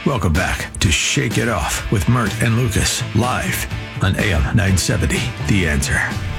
Welcome back to Shake It Off with Mert and Lucas, live on AM 970, The Answer.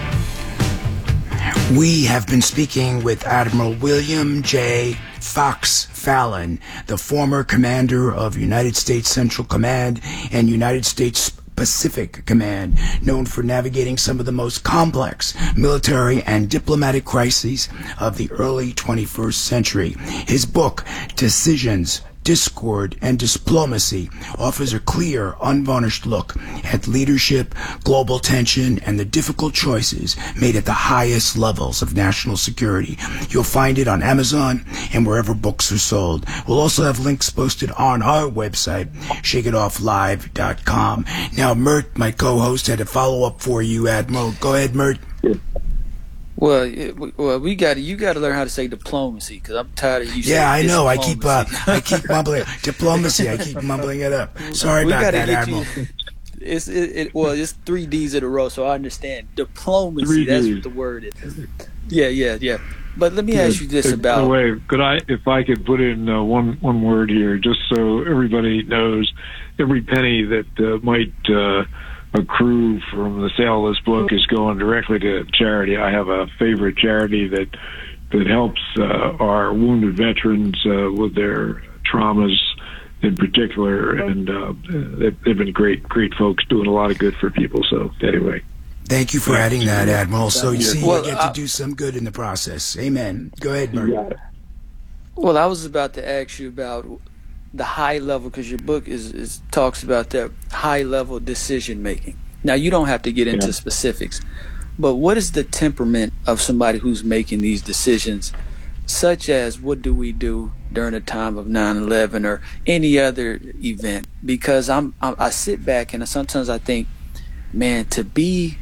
We have been speaking with Admiral William J. Fox Fallon, the former commander of United States Central Command and United States Pacific Command, known for navigating some of the most complex military and diplomatic crises of the early 21st century. His book, Decisions, Discord, and Diplomacy, offers a clear, unvarnished look at leadership, global tension, and the difficult choices made at the highest levels of national security. You'll find it on Amazon and wherever books are sold. We'll also have links posted on our website, shakeitofflive.com. Now, Mert, my co-host, had a follow-up for you, Admiral. Go ahead, Mert. Well, you got to learn how to say diplomacy, because I'm tired of you. Yeah, I know. I keep mumbling diplomacy. I keep mumbling it up. Sorry about that, Admiral. It's 3 D's in a row, so I understand diplomacy. That's what the word is. Yeah. But let me ask you this about. By the way, if I could put in one word here, just so everybody knows, every penny that might accrue from the sale of this book is going directly to charity. I have a favorite charity that helps our wounded veterans with their traumas in particular, and they've been great folks doing a lot of good for people. So anyway. Thank you for adding that, Admiral. So you see, you get to do some good in the process. Amen. Go ahead, Mert. Well, I was about to ask you about the high level, because your book is talks about that high level decision making. Now, you don't have to get into specifics, but what is the temperament of somebody who's making these decisions, such as what do we do during the time of 9/11 or any other event? Because I sit back and sometimes I think, man, to be,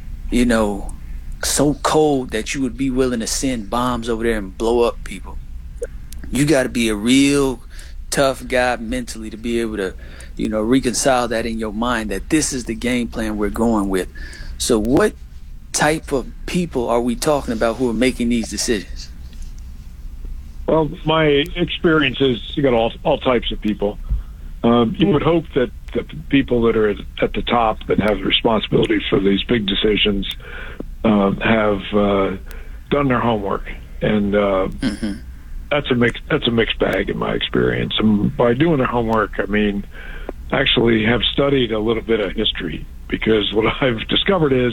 so cold that you would be willing to send bombs over there and blow up people, you got to be a real tough guy mentally to be able to, reconcile that in your mind that this is the game plan we're going with. So what type of people are we talking about who are making these decisions? Well, my experience is you got all types of people. You would hope that the people that are at the top that have responsibility for these big decisions have done their homework, and that's a mixed bag in my experience. And by doing their homework, I mean actually have studied a little bit of history, because what I've discovered is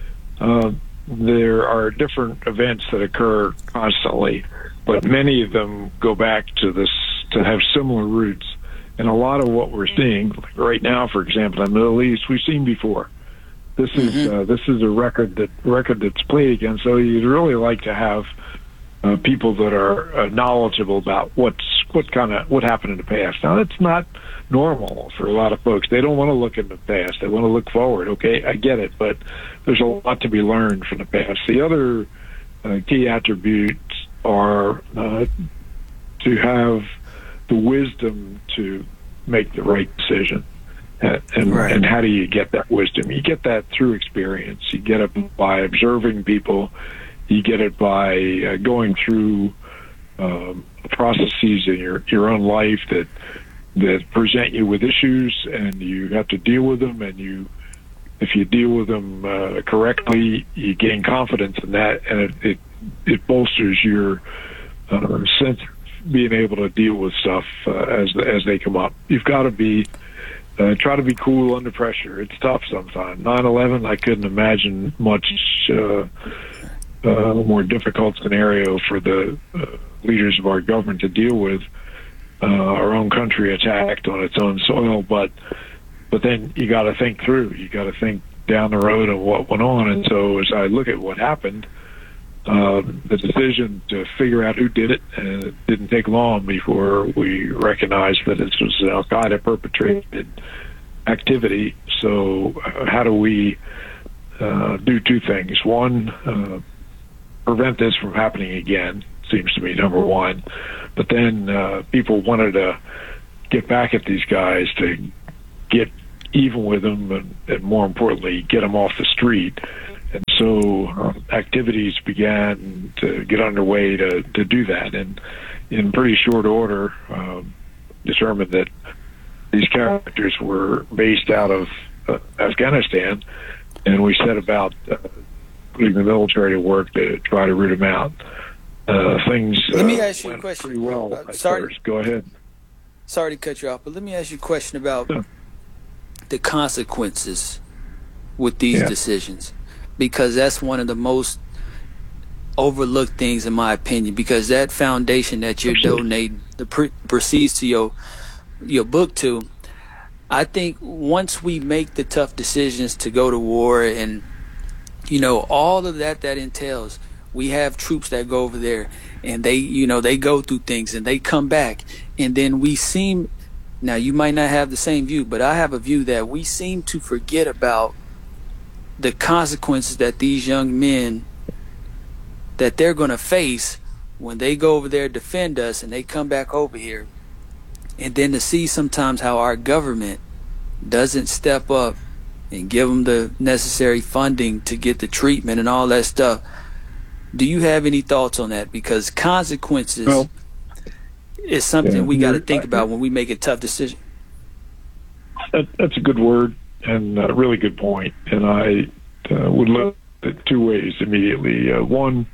there are different events that occur constantly, but many of them go back to have similar roots. And a lot of what we're seeing right now, for example, in the Middle East, we've seen before. This is a record that's played again. So you'd really like to have people that are knowledgeable about what happened in the past. Now, that's not normal for a lot of folks. They don't want to look in the past. They want to look forward. Okay, I get it, but there's a lot to be learned from the past. The other key attributes are to have the wisdom to make the right decision. And how do you get that wisdom? You get that through experience. You get it by observing people. You get it by going through processes in your own life that present you with issues, and you have to deal with them. And if you deal with them correctly, you gain confidence in that, and it bolsters your sense of being able to deal with stuff as they come up. You've got to try to be cool under pressure. It's tough sometimes. 9/11, I couldn't imagine much more difficult scenario for the leaders of our government to deal with. Our own country attacked on its own soil, but then you got to think through. You got to think down the road of what went on. And so as I look at what happened, the decision to figure out who did it, and it didn't take long before we recognized that this was an Al-Qaeda perpetrated activity. So how do we do two things? One, prevent this from happening again, seems to me, number one. But then people wanted to get back at these guys to get even with them, and more importantly, get them off the street. And so activities began to get underway to do that, and in pretty short order determined that these characters were based out of Afghanistan, and we set about putting the military to work to try to root them out. Things let me ask you a went question. pretty well at Sorry, first. Go ahead. sorry to cut you off, but let me ask you a question about the consequences with these decisions, because that's one of the most overlooked things in my opinion, because that foundation that you're donating the proceeds to your book to, I think once we make the tough decisions to go to war and all of that entails, we have troops that go over there and they go through things and they come back, and then we seem, now you might not have the same view, but I have a view that we seem to forget about the consequences that these young men, that they're going to face when they go over there, defend us, and they come back over here. And then to see sometimes how our government doesn't step up and give them the necessary funding to get the treatment and all that stuff. Do you have any thoughts on that? Because consequences is something we got to think about when we make a tough decision. That's a good word and a really good point. And I would look at two ways immediately. One,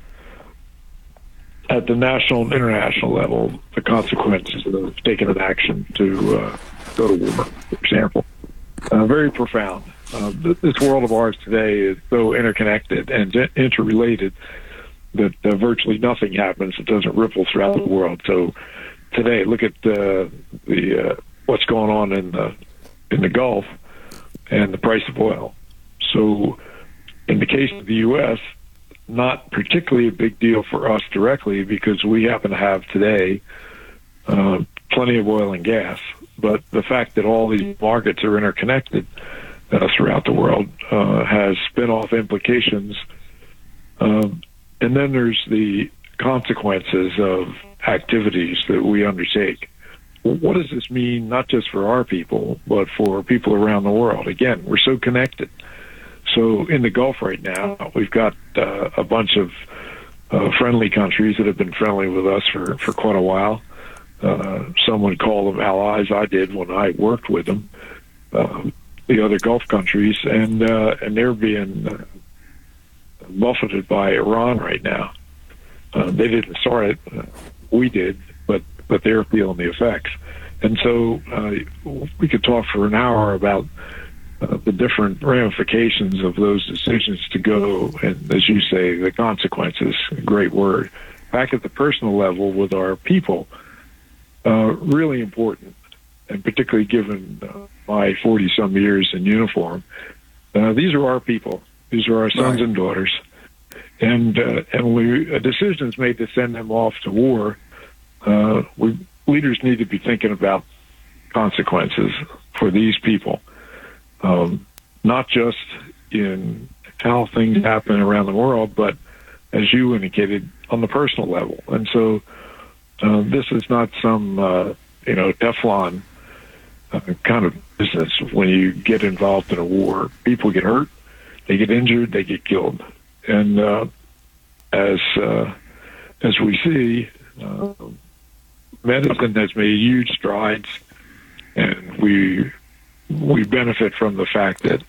at the national and international level, the consequences of taking an action to go to war, for example, very profound. This world of ours today is so interconnected and interrelated that virtually nothing happens that doesn't ripple throughout the world. So today, look at the what's going on in the Gulf and the price of oil. So in the case of the U.S., not particularly a big deal for us directly because we happen to have today plenty of oil and gas. But the fact that all these markets are interconnected throughout the world has spin-off implications. And then there's the consequences of activities that we undertake. What does this mean, not just for our people, but for people around the world? Again, we're so connected. So in the Gulf right now, we've got a bunch of friendly countries that have been friendly with us for quite a while. Some would call them allies. I did when I worked with them. The other Gulf countries, and they're being buffeted by Iran right now. They didn't start it; we did, but they're feeling the effects. And so we could talk for an hour about the different ramifications of those decisions to go, and as you say, the consequences. Great word. Back at the personal level with our people, really important, and particularly given my 40-some years in uniform, these are our people. These are our sons and daughters, and when a decision is made to send them off to war, leaders need to be thinking about consequences for these people. Not just in how things happen around the world, but as you indicated, on the personal level. And so this is not some Teflon kind of business. When you get involved in a war, people get hurt, they get injured, they get killed. And as we see, medicine has made huge strides, and we benefit from the fact that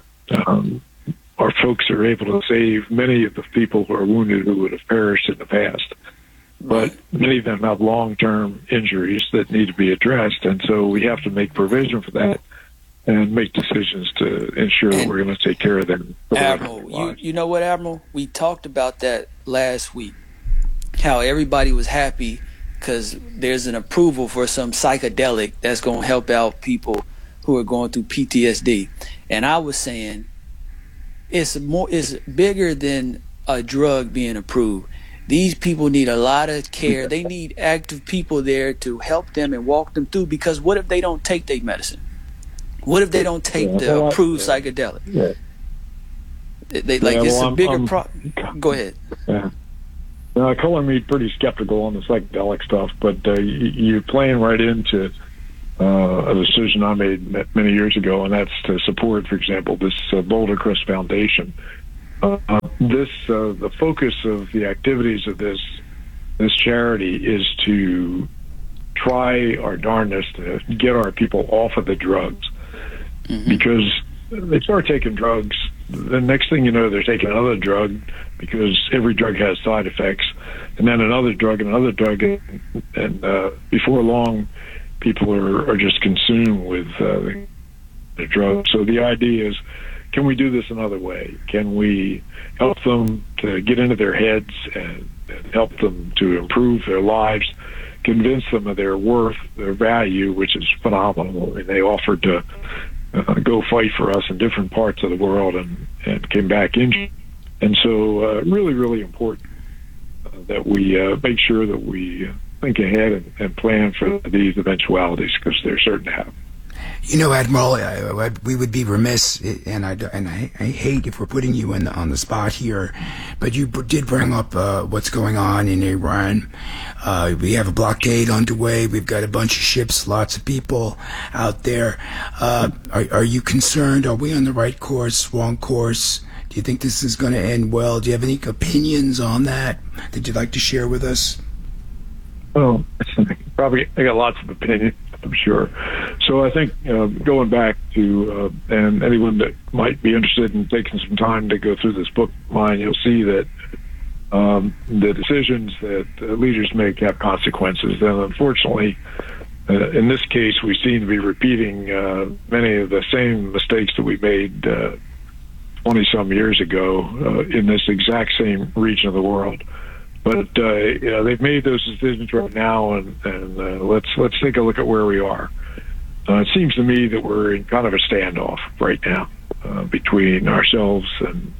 our folks are able to save many of the people who are wounded who would have perished in the past. But many of them have long-term injuries that need to be addressed, and so we have to make provision for that and make decisions to ensure that we're going to take care of them. Admiral, you know what, Admiral? We talked about that last week, how everybody was happy because there's an approval for some psychedelic that's going to help out people who are going through PTSD. And I was saying it's bigger than a drug being approved. These people need a lot of care. They need active people there to help them and walk them through, because what if they don't take their medicine? What if they don't take the approved psychedelic? Yeah. It's a bigger problem. Go ahead. Yeah. Colin me pretty skeptical on the psychedelic stuff, but you're playing right into a decision I made many years ago, and that's to support, for example, this Boulder Crest Foundation. The focus of the activities of this charity is to try our darndest to get our people off of the drugs, because they start taking drugs. The next thing you know, they're taking another drug, because every drug has side effects, and then another drug, and before long, people are just consumed with the drug. So the idea is, can we do this another way? Can we help them to get into their heads and help them to improve their lives, convince them of their worth, their value, which is phenomenal. I mean, they offered to go fight for us in different parts of the world and came back injured. And so really, really important that we make sure that we think ahead and plan for these eventualities, because they're certain to happen. You know, Admiral, we would be remiss, and I hate if we're putting you on the spot here, but you did bring up what's going on in Iran. We have a blockade underway. We've got a bunch of ships, lots of people out there. Are you concerned? Are we on the right course, wrong course? Do you think this is going to end well? Do you have any opinions on that you'd like to share with us? Well, probably I got lots of opinions, I'm sure. So I think going back to, and anyone that might be interested in taking some time to go through this book of mine, you'll see that the decisions that leaders make have consequences. And unfortunately, in this case, we seem to be repeating many of the same mistakes that we made 20-some years ago in this exact same region of the world. But they've made those decisions right now, and let's take a look at where we are. It seems to me that we're in kind of a standoff right now between ourselves, and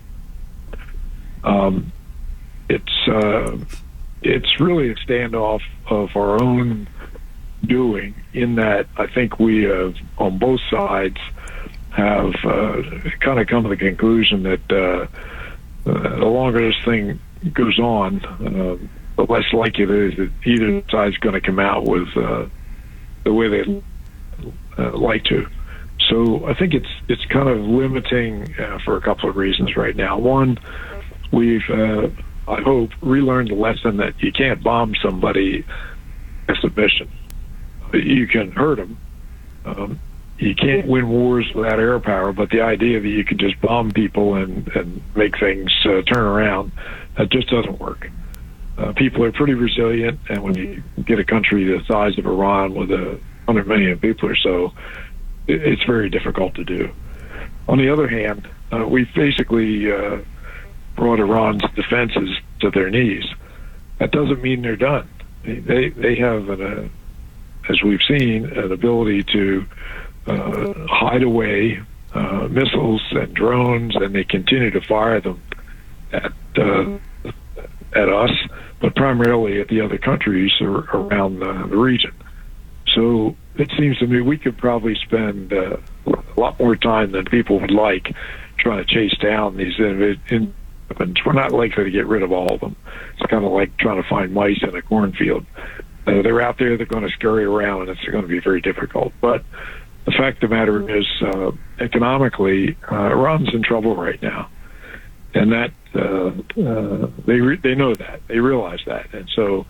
it's really a standoff of our own doing. In that, I think we have, on both sides, have kind of come to the conclusion that the longer this thing goes on, the less likely it is that either side's going to come out with the way they like to. So I think it's kind of limiting for a couple of reasons right now. One, we've, I hope, relearned the lesson that you can't bomb somebody by submission. You can hurt them. You can't win wars without air power, but the idea that you can just bomb people and make things turn around, that just doesn't work. People are pretty resilient, and when you get a country the size of Iran with 100 million people or so, it's very difficult to do. On the other hand, we've basically brought Iran's defenses to their knees. That doesn't mean they're done. They have, as we've seen, an ability to hide away missiles and drones, and they continue to fire them at us, but primarily at the other countries around the region. So it seems to me we could probably spend a lot more time than people would like trying to chase down these individuals. We're not likely to get rid of all of them. It's kind of like trying to find mice in a cornfield. They're out there, they're going to scurry around, and it's going to be very difficult. But the fact of the matter is, economically, Iran's in trouble right now. And that they know that. They realize that. And so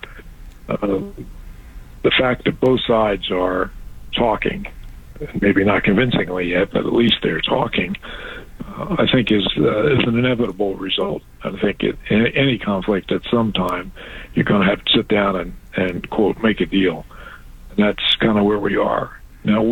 the fact that both sides are talking, maybe not convincingly yet, but at least they're talking, I think is an inevitable result. I think in any conflict at some time, you're going to have to sit down and quote, make a deal. And that's kind of where we are. Now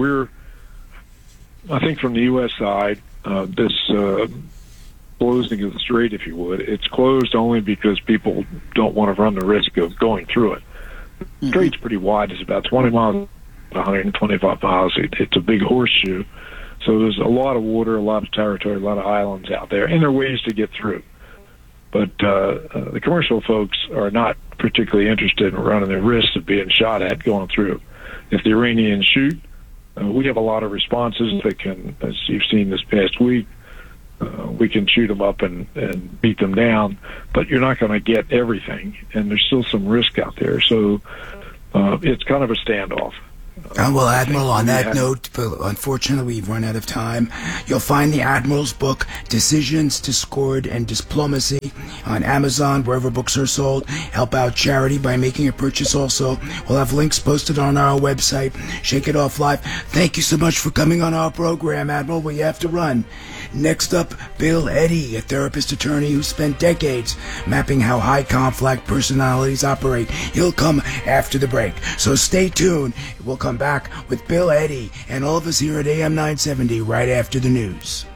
I think from the U.S. side, this closing of the strait, if you would, it's closed only because people don't want to run the risk of going through it. The strait's pretty wide. It's about 20 miles, 125 miles. It's a big horseshoe. So there's a lot of water, a lot of territory, a lot of islands out there, and there are ways to get through. But the commercial folks are not particularly interested in running the risk of being shot at going through. If the Iranians shoot, we have a lot of responses that can, as you've seen this past week, we can shoot them up and beat them down, but you're not going to get everything, and there's still some risk out there. So it's kind of a standoff. Well, Admiral, on that note, unfortunately, we've run out of time. You'll find the Admiral's book, Decisions, Discord, and Diplomacy, on Amazon, wherever books are sold. Help out charity by making a purchase also. We'll have links posted on our website, Shake It Off Live. Thank you so much for coming on our program, Admiral. We have to run. Next up, Bill Eddy, a therapist attorney who spent decades mapping how high conflict personalities operate. He'll come after the break, so stay tuned. We'll come back with Bill Eddy and all of us here at AM 970 right after the news.